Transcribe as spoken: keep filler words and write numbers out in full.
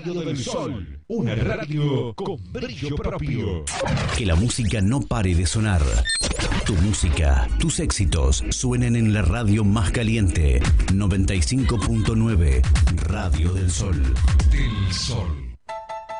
Radio del Sol, una radio con brillo propio. Que la música no pare de sonar. Tu música, tus éxitos suenen en la radio más caliente. noventa y cinco punto nueve, Radio del Sol. Del Sol.